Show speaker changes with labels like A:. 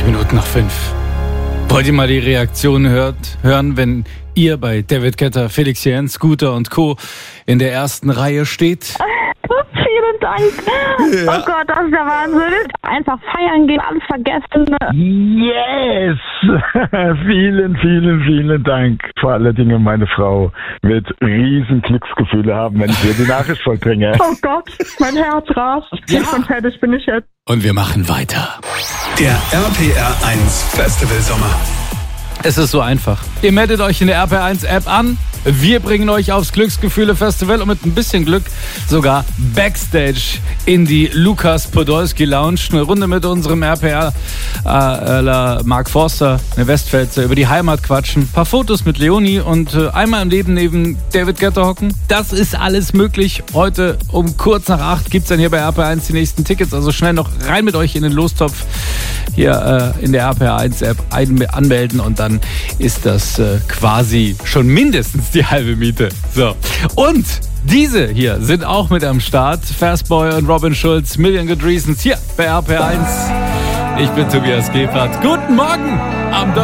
A: 5:20. Wollt ihr mal die Reaktion hören, wenn ihr bei David Guetta, Felix Jähn, Scooter und Co. in der ersten Reihe steht?
B: Vielen Dank. Ja. Oh Gott, das ist der Wahnsinn. Einfach feiern gehen, alles vergessen.
C: Yes! Vielen Dank. Vor allen Dingen meine Frau wird riesen Glücksgefühle haben, wenn ich ihr die Nachricht vollbringe.
B: Oh Gott, mein Herz rast.
A: Ja.
B: Und fertig bin ich jetzt.
A: Und wir machen weiter.
D: Der RPR 1 Festival Sommer.
A: Es ist so einfach. Ihr meldet euch in der RPR1 App an. Wir bringen euch aufs Glücksgefühle-Festival und mit ein bisschen Glück sogar Backstage in die Lukas Podolski Lounge. Eine Runde mit unserem RPR Mark Forster, eine Westpfälzer, über die Heimat quatschen. Ein paar Fotos mit Leonie und einmal im Leben neben David Guetta hocken. Das ist alles möglich. Heute um kurz nach 8 gibt es dann hier bei RPR1 die nächsten Tickets. Also schnell noch rein mit euch in den Lostopf hier in der RPR1 App anmelden und dann ist das quasi schon mindestens die halbe Miete. So. Und diese hier sind auch mit am Start. Fastboy und Robin Schulz, Million Good Reasons hier bei RPR1. Ich bin Tobias Gebhardt. Guten Morgen am